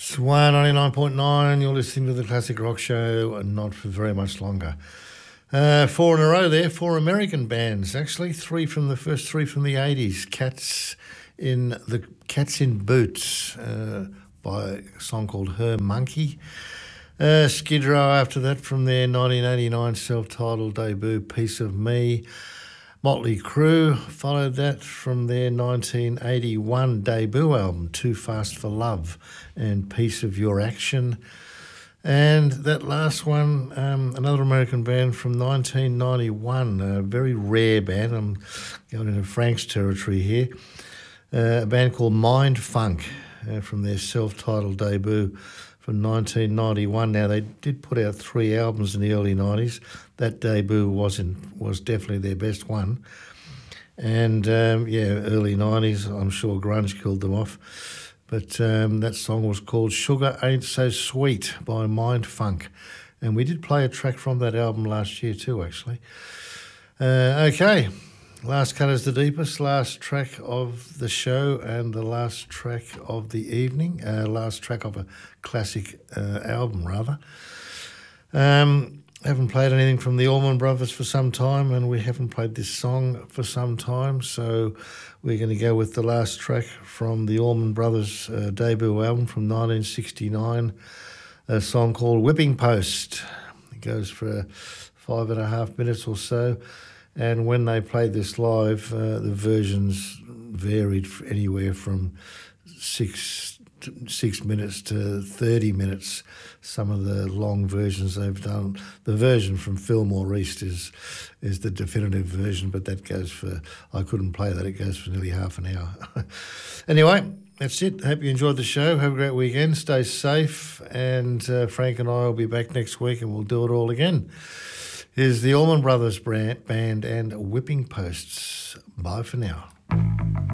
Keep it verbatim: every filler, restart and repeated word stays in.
Swan ninety-nine point nine, you're listening to the Classic Rock Show, and not for very much longer. Uh, four in a row there, four American bands, actually. Three from the first three from the eighties. Cats in the Cats in Boots uh, by a song called Her Monkey. Uh, Skid Row after that from their nineteen eighty-nine self-titled debut, Piece of Me. Motley Crue followed that from their nineteen eighty-one debut album, Too Fast for Love and Piece of Your Action. And that last one, um, another American band from nineteen ninety-one, a very rare band. I'm going into Frank's territory here. Uh, a band called Mind Funk uh, from their self-titled debut from nineteen ninety-one. Now, they did put out three albums in the early nineties. That debut wasn't, was definitely their best one. And, um, yeah, early nineties, I'm sure grunge killed them off. But um, that song was called Sugar Ain't So Sweet by Mind Funk. And we did play a track from that album last year too, actually. Uh, okay, last cut is the deepest, last track of the show and the last track of the evening, uh, last track of a classic uh, album, rather. Um, haven't played anything from the Allman Brothers for some time, and we haven't played this song for some time, so we're going to go with the last track from the Allman Brothers uh, debut album from nineteen sixty-nine, a song called Whipping Post. It goes for five and a half minutes or so, and when they played this live, uh, the versions varied anywhere from six six minutes to thirty minutes. Some of the long versions they've done. The version from Fillmore East is is the definitive version, but that goes for, I couldn't play that, it goes for nearly half an hour. Anyway, that's it. Hope you enjoyed the show. Have a great weekend. Stay safe, and uh, Frank and I will be back next week and we'll do it all again. Here's the Allman Brothers brand, band and Whipping Posts. Bye for now.